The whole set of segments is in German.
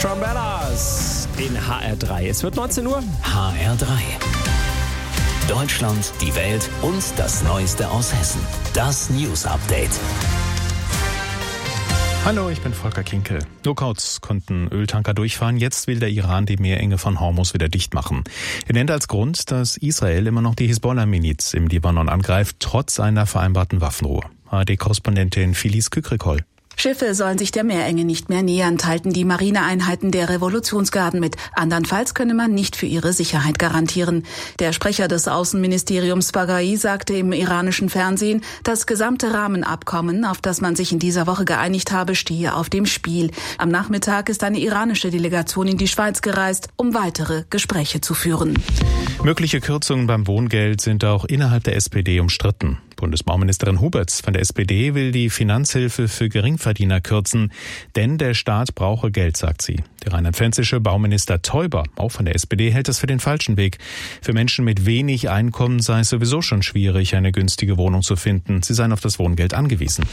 Strumbellas in HR3. Es wird 19 Uhr. HR3. Deutschland, die Welt und das Neueste aus Hessen. Das News Update. Hallo, ich bin Volker Kinkel. Nur kurz konnten Öltanker durchfahren. Jetzt will der Iran die Meerenge von Hormuz wieder dicht machen. Er nennt als Grund, dass Israel immer noch die Hisbollah-Miliz im Libanon angreift, trotz einer vereinbarten Waffenruhe. ARD-Korrespondentin Filiz Kükrikol. Schiffe sollen sich der Meerenge nicht mehr nähern, teilten die Marineeinheiten der Revolutionsgarden mit. Andernfalls könne man nicht für ihre Sicherheit garantieren. Der Sprecher des Außenministeriums Baghai sagte im iranischen Fernsehen, das gesamte Rahmenabkommen, auf das man sich in dieser Woche geeinigt habe, stehe auf dem Spiel. Am Nachmittag ist eine iranische Delegation in die Schweiz gereist, um weitere Gespräche zu führen. Mögliche Kürzungen beim Wohngeld sind auch innerhalb der SPD umstritten. Bundesbauministerin Huberts von der SPD will die Finanzhilfe für Geringverdiener kürzen, denn der Staat brauche Geld, sagt sie. Der rheinland-pfälzische Bauminister Teuber, auch von der SPD, hält es für den falschen Weg. Für Menschen mit wenig Einkommen sei es sowieso schon schwierig, eine günstige Wohnung zu finden. Sie seien auf das Wohngeld angewiesen.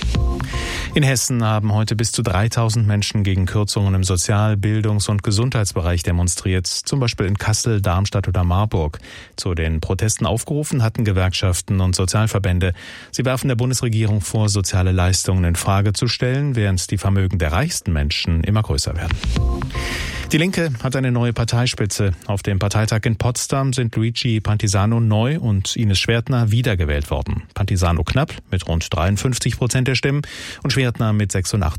In Hessen haben heute bis zu 3000 Menschen gegen Kürzungen im Sozial-, Bildungs- und Gesundheitsbereich demonstriert, zum Beispiel in Kassel, Darmstadt oder Marburg. Zu den Protesten aufgerufen hatten Gewerkschaften und Sozialverbände. Sie werfen der Bundesregierung vor, soziale Leistungen in Frage zu stellen, während die Vermögen der reichsten Menschen immer größer werden. Die Linke hat eine neue Parteispitze. Auf dem Parteitag in Potsdam sind Luigi Pantisano neu und Ines Schwertner wiedergewählt worden. Pantisano knapp mit rund 53% der Stimmen und Schwertner mit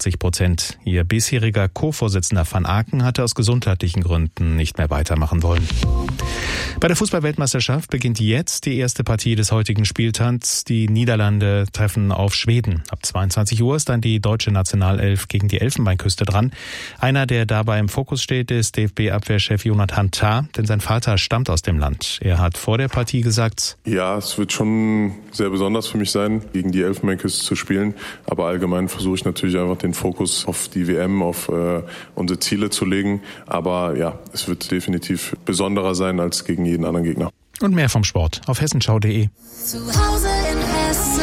86%. Ihr bisheriger Co-Vorsitzender Van Aken hatte aus gesundheitlichen Gründen nicht mehr weitermachen wollen. Bei der Fußball-Weltmeisterschaft beginnt jetzt die erste Partie des heutigen Spieltags. Die Niederlande treffen auf Schweden. Ab 22 Uhr ist dann die deutsche Nationalelf gegen die Elfenbeinküste dran. Einer, der dabei im Fokus steht, ist DFB-Abwehrchef Jonathan Tah, denn sein Vater stammt aus dem Land. Er hat vor der Partie gesagt: Ja, es wird schon sehr besonders für mich sein, gegen die Elfenbeinküste zu spielen. Aber allgemein versuche ich natürlich einfach den Fokus auf die WM, auf unsere Ziele zu legen. Aber ja, es wird definitiv besonderer sein als gegen jeden anderen Gegner. Und mehr vom Sport auf hessenschau.de. Zu Hause in Hessen.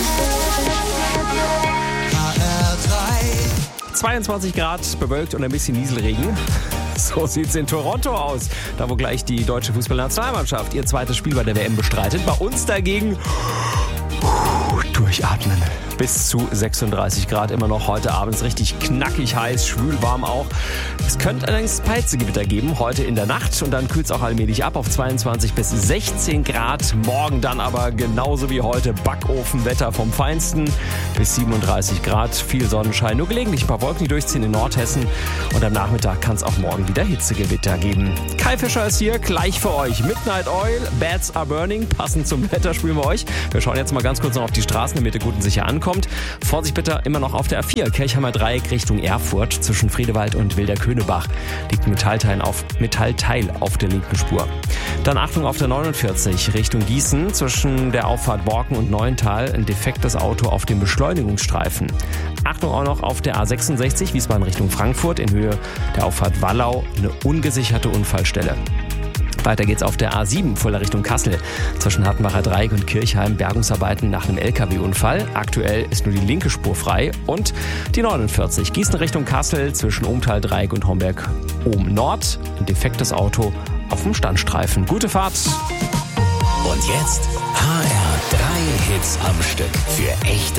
22 Grad, bewölkt und ein bisschen Nieselregen. So sieht's in Toronto aus, da wo gleich die deutsche Fußballnationalmannschaft ihr zweites Spiel bei der WM bestreitet. Bei uns dagegen durchatmen. Bis zu 36 Grad immer noch. Heute abends richtig knackig heiß, schwül warm auch. Es könnte allerdings ein paar Hitzegewitter geben, heute in der Nacht. Und dann kühlt es auch allmählich ab auf 22 bis 16 Grad. Morgen dann aber genauso wie heute Backofenwetter vom Feinsten. Bis 37 Grad, viel Sonnenschein. Nur gelegentlich ein paar Wolken, die durchziehen in Nordhessen. Und am Nachmittag kann es auch morgen wieder Hitzegewitter geben. Kai Fischer ist hier, gleich für euch. Midnight Oil, Bats Are Burning. Passend zum Wetter spielen wir euch. Wir schauen jetzt mal ganz kurz noch auf die Straßen, damit ihr gut und sicher ankommt. Vorsicht bitte immer noch auf der A4, Kirchheimer Dreieck Richtung Erfurt zwischen Friedewald und Wilderkönebach. Liegt ein Metallteil auf der linken Spur. Dann Achtung auf der 49 Richtung Gießen zwischen der Auffahrt Borken und Neuental. Ein defektes Auto auf dem Beschleunigungsstreifen. Achtung auch noch auf der A66 Wiesbaden Richtung Frankfurt in Höhe der Auffahrt Wallau. Eine ungesicherte Unfallstelle. Weiter geht's auf der A7 Fulda Richtung Kassel. Zwischen Hartenbacher Dreieck und Kirchheim Bergungsarbeiten nach einem LKW-Unfall. Aktuell ist nur die linke Spur frei. Und die 49 Gießen Richtung Kassel zwischen Ohmtal Dreieck und Homberg Ohm Nord. Ein defektes Auto auf dem Standstreifen. Gute Fahrt! Und jetzt HR3 Hits am Stück für echte